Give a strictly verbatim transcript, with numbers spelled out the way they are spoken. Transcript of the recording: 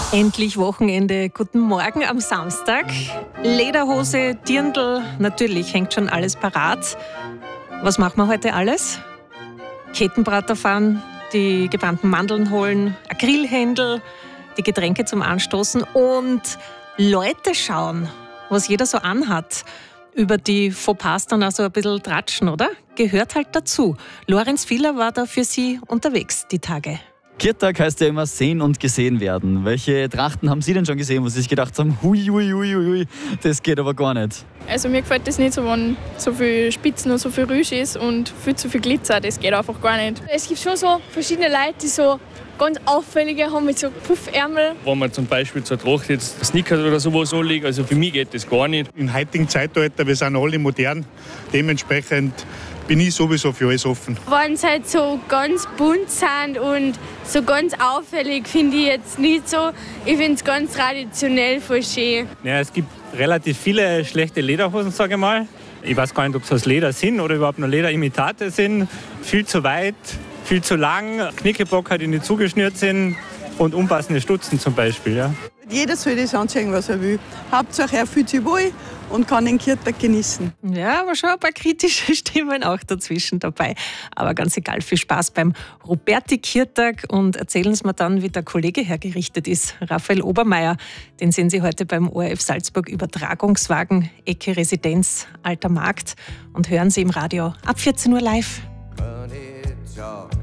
Endlich Wochenende. Guten Morgen am Samstag. Lederhose, Dirndl, natürlich hängt schon alles parat. Was machen wir heute alles? Kettenbrater fahren, die gebrannten Mandeln holen, ein Grillhändel, die Getränke zum Anstoßen und Leute schauen, was jeder so anhat. Über die Fauxpas dann auch so ein bisschen tratschen, oder? Gehört halt dazu. Lorenz Fieler war da für Sie unterwegs die Tage. Kirtag heißt ja immer sehen und gesehen werden. Welche Trachten haben Sie denn schon gesehen, wo Sie sich gedacht haben, hui, hui, hui, hui, das geht aber gar nicht? Also mir gefällt das nicht so, wenn so viel Spitzen und so viel Rüsch ist und viel zu viel Glitzer, das geht einfach gar nicht. Es gibt schon so verschiedene Leute, die so ganz auffällige haben mit so Puffärmel. Wenn man zum Beispiel zur Tracht jetzt Sneakers oder sowas anlegt, also für mich geht das gar nicht. Im heutigen Zeitalter, wir sind alle modern, dementsprechend bin ich sowieso für alles offen. Wenn sie halt so ganz bunt sind und so ganz auffällig, finde ich jetzt nicht so. Ich finde es ganz traditionell voll schön. Ja, es gibt relativ viele schlechte Lederhosen, sage ich mal. Ich weiß gar nicht, ob es aus Leder sind oder überhaupt nur Lederimitate sind. Viel zu weit, viel zu lang, Knickebacker, die nicht zugeschnürt sind und unpassende Stutzen zum Beispiel. Ja. Jeder soll das anziehen, was er will. Hauptsache er fühlt sich wohl und kann den Kirtag genießen. Ja, aber schon ein paar kritische Stimmen auch dazwischen dabei. Aber ganz egal, viel Spaß beim Roberti-Kirtag und erzählen Sie mir dann, wie der Kollege hergerichtet ist. Raphael Obermeier, den sehen Sie heute beim O R F Salzburg Übertragungswagen, Ecke Residenz, Alter Markt und hören Sie im Radio ab vierzehn Uhr live.